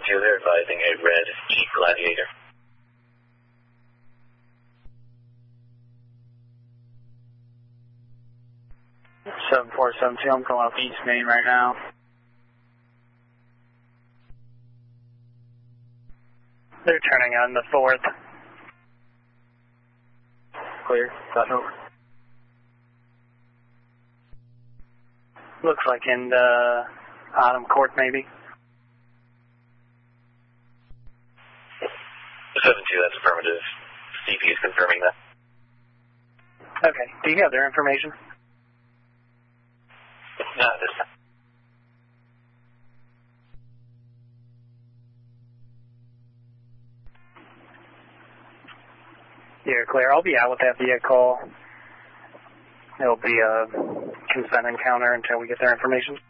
they're advising a red Jeep Gladiator. 7472, I'm calling up East Main right now. They're turning on the 4th. Clear, got over. Looks like in the Autumn Court, maybe. 72, that's affirmative. CP is confirming that. Okay, do you have their information? Not this time. You're clear. I'll be out with that vehicle. It'll be a consent encounter until we get their information.